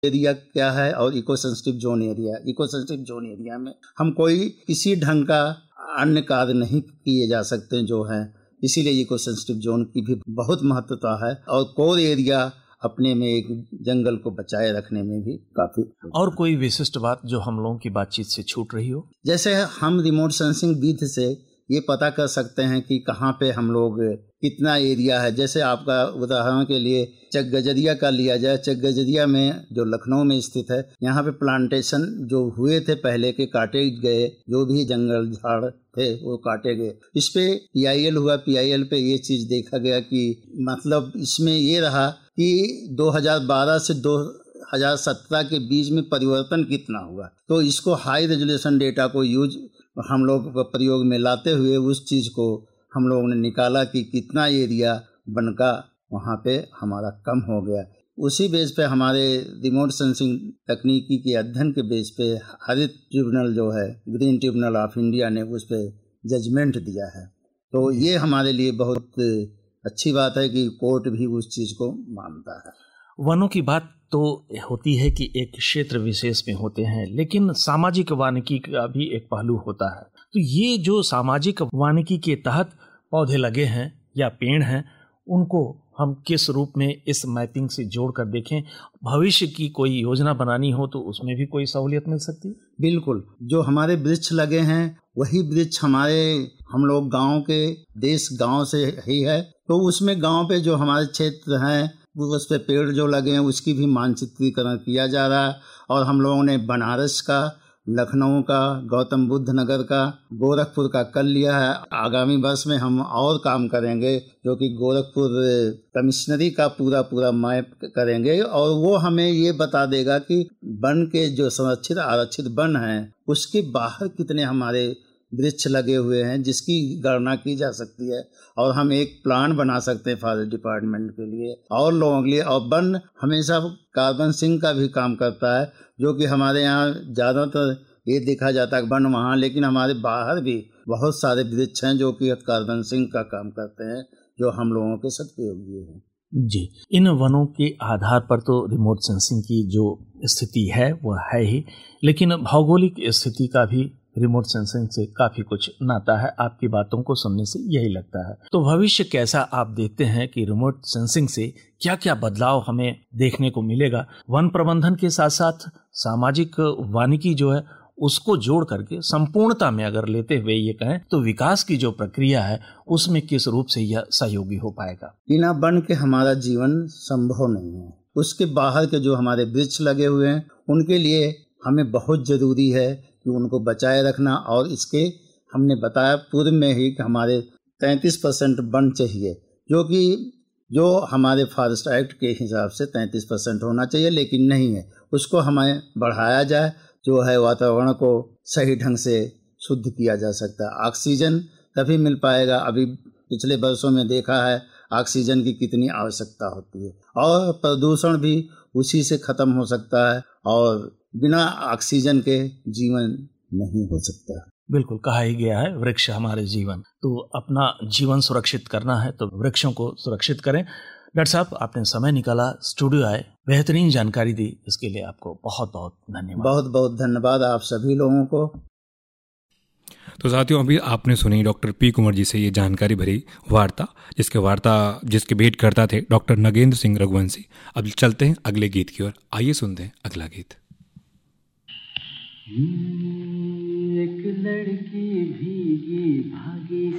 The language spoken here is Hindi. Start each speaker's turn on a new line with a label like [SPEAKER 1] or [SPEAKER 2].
[SPEAKER 1] एरिया क्या है और eco sensitive zone area. Eco sensitive zone area में हम कोई किसी ढंग का अन्य कार्य नहीं किए जा सकते जो है, इसीलिए इको सेंसिटिव जोन की भी बहुत महत्वता है। और कोर एरिया अपने में एक जंगल को बचाए रखने में भी काफी।
[SPEAKER 2] और कोई विशिष्ट बात जो हम लोगों की बातचीत से छूट रही हो?
[SPEAKER 1] जैसे हम रिमोट सेंसिंग विधि से ये पता कर सकते हैं कि कहाँ पे हम लोग कितना एरिया है। जैसे आपका उदाहरण के लिए चकगजरिया का लिया जाए, चकगजरिया में जो लखनऊ में स्थित है, यहाँ पे प्लांटेशन जो हुए थे पहले के काटे गए, जो भी जंगल झाड़ थे वो काटे गए। इस पे PIL हुआ, PIL पे ये चीज देखा गया कि मतलब इसमें ये रहा कि 2012 से 2017 के बीच में परिवर्तन कितना हुआ। तो इसको हाई रेजोल्यूशन डेटा को यूज हम लोग प्रयोग में लाते हुए उस चीज़ को हम लोगों ने निकाला कि कितना एरिया बनका वहाँ पे हमारा कम हो गया। उसी बेस पे हमारे रिमोट सेंसिंग तकनीकी के अध्ययन के बेस पे हरित ट्रिब्यूनल जो है, ग्रीन ट्रिब्यूनल ऑफ इंडिया ने उस पे जजमेंट दिया है। तो ये हमारे लिए बहुत अच्छी बात है कि कोर्ट भी उस चीज़ को मानता है।
[SPEAKER 2] वनों की बात तो होती है कि एक क्षेत्र विशेष में होते हैं, लेकिन सामाजिक वानिकी का भी एक पहलू होता है। तो ये जो सामाजिक वानिकी के तहत पौधे लगे हैं या पेड़ हैं, उनको हम किस रूप में इस मैपिंग से जोड़ कर देखें? भविष्य की कोई योजना बनानी हो तो उसमें भी कोई सहूलियत मिल सकती है?
[SPEAKER 1] बिल्कुल, जो हमारे वृक्ष लगे हैं वही वृक्ष हम लोग गांव के देश गांव से ही है। तो उसमें गांव पे जो हमारे क्षेत्र हैं उस पे पेड़ जो लगे हैं उसकी भी मानचित्रीकरण किया जा रहा है। और हम लोगों ने बनारस का, लखनऊ का, गौतम बुद्ध नगर का, गोरखपुर का कर लिया है। आगामी वर्ष में हम और काम करेंगे जो कि गोरखपुर कमिश्नरी का पूरा मैप करेंगे और वो हमें ये बता देगा कि वन के जो संरक्षित आरक्षित वन हैं उसके बाहर कितने हमारे वृक्ष लगे हुए हैं, जिसकी गणना की जा सकती है। और हम एक प्लान बना सकते हैं फॉरेस्ट डिपार्टमेंट के लिए और लोगों के लिए। और वन हमेशा कार्बन सिंक का भी काम करता है, जो कि हमारे यहाँ ज़्यादातर ये देखा जाता है वन वहाँ, लेकिन हमारे बाहर भी बहुत सारे वृक्ष हैं जो कि कार्बन सिंक का काम करते हैं, जो हम लोगों के सदुपयोगी हैं।
[SPEAKER 2] जी, इन वनों के आधार पर तो रिमोट सेंसिंग की जो स्थिति है वो है ही, लेकिन भौगोलिक स्थिति का भी रिमोट सेंसिंग से काफी कुछ नाता है। आपकी बातों को सुनने से यही लगता है। तो भविष्य कैसा आप देखते हैं कि रिमोट सेंसिंग से क्या क्या बदलाव हमें देखने को मिलेगा? वन प्रबंधन के साथ साथ सामाजिक वानिकी जो है उसको जोड़ करके संपूर्णता में अगर लेते हुए ये कहें तो विकास की जो प्रक्रिया है उसमें किस रूप से यह सहयोगी हो पाएगा?
[SPEAKER 1] बिना वन के हमारा जीवन संभव नहीं है। उसके बाहर के जो हमारे वृक्ष लगे हुए हैं उनके लिए हमें बहुत जरूरी है कि उनको बचाए रखना। और इसके हमने बताया पूर्व में ही कि हमारे 33% वन चाहिए, जो हमारे फॉरेस्ट एक्ट के हिसाब से 33% होना चाहिए, लेकिन नहीं है। उसको हमें बढ़ाया जाए, जो है वातावरण को सही ढंग से शुद्ध किया जा सकता है। ऑक्सीजन तभी मिल पाएगा। अभी पिछले वर्षों में देखा है ऑक्सीजन की कितनी आवश्यकता होती है, और प्रदूषण भी उसी से खत्म हो सकता है। और बिना ऑक्सीजन के जीवन नहीं हो सकता।
[SPEAKER 2] बिल्कुल, कहा ही गया है वृक्ष हमारे जीवन। तो अपना जीवन सुरक्षित करना है तो वृक्षों को सुरक्षित करें। डॉक्टर साहब, आपने समय निकाला, स्टूडियो आए, बेहतरीन जानकारी दी, इसके लिए आपको बहुत बहुत धन्यवाद।
[SPEAKER 1] बहुत बहुत धन्यवाद आप सभी लोगों को।
[SPEAKER 3] तो साथियों, अभी आपने सुनी डॉक्टर पी कुंवर जी से ये जानकारी भरी वार्ता, जिसके भेंट करता थे डॉक्टर नगेंद्र सिंह रघुवंशी। अब चलते हैं अगले गीत की ओर। आइए सुनते हैं अगला गीत।
[SPEAKER 4] एक लड़की